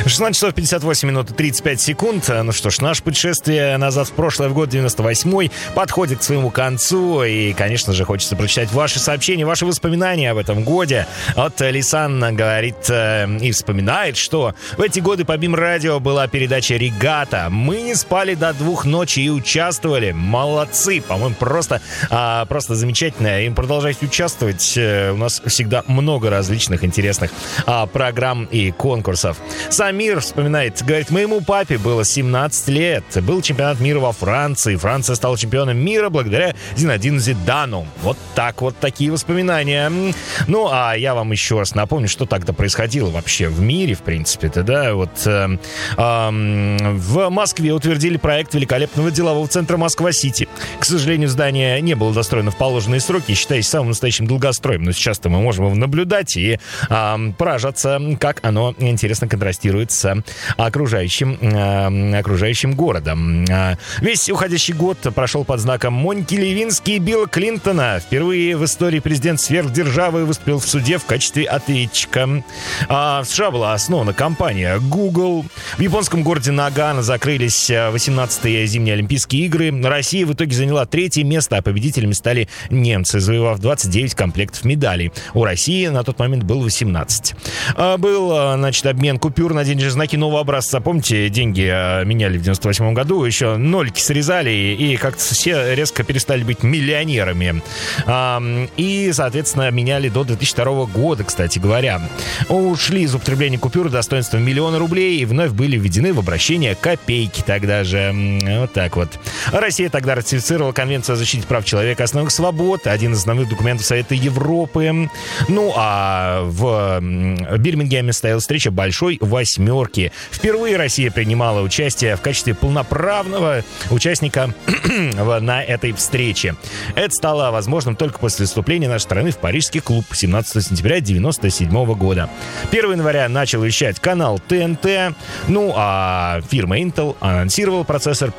16 часов 58 минут и 35 секунд. Ну что ж, наше путешествие назад в прошлое, в год 98-й, подходит к своему концу. И, конечно же, хочется прочитать ваши сообщения, ваши воспоминания об этом годе. Вот Лисан говорит и вспоминает, что в эти годы по БИМ-радио была передача «Регата». Мы не спали до 2 ночи и участвовали. Молодцы, по-моему, просто замечательно. И продолжайте участвовать. У нас всегда много различных интересных программ и конкурсов. Самир вспоминает, говорит, моему папе было 17 лет. Был чемпионат мира во Франции. Франция стала чемпионом мира благодаря Зинедину Зидану. Вот так вот такие воспоминания. Ну, а я вам еще раз напомню, что тогда происходило вообще в мире, в принципе-то, да. Вот в Москве утвердили проект великолепного делового центра Москва-Сити. К сожалению, здание не было достроено в положенные сроки, считаясь самым настоящим долгостроем. Но сейчас-то мы можем его наблюдать и поражаться, как оно интересно контрастирует с окружающим городом. Весь уходящий год прошел под знаком Моники Левински и Билла Клинтона. Впервые в истории президент сверхдержавы выступил в суде в качестве ответчика. В США была основана компания Google. В японском городе Нагано закрылись 18-е зимние Олимпийские игры. Россия в итоге заняла 3-е место, а победителями стали немцы, завоевав 29 комплектов медалей. У России на тот момент было 18. Был, значит, обмен купюр на денежные знаки нового образца. Помните, деньги меняли в 98 году, еще нольки срезали, и как-то все резко перестали быть миллионерами. И, соответственно, меняли до 2002 года, кстати говоря. Ушли из употребления купюр достоинством 1 миллион рублей и вновь были введены в обращение копейки тогда же. Вот так вот. Россия тогда ратифицировала Конвенцию о защите прав человека и основных свобод, один из основных документов Совета Европы. Ну, а в Бирмингеме состоялась встреча Большой Восьмерки. Впервые Россия принимала участие в качестве полноправного участника на этой встрече. Это стало возможным только после вступления нашей страны в Парижский клуб 17 сентября 1997 года. 1 января начал вещать канал ТНТ. Ну, а фирма Intel анонсировала процессор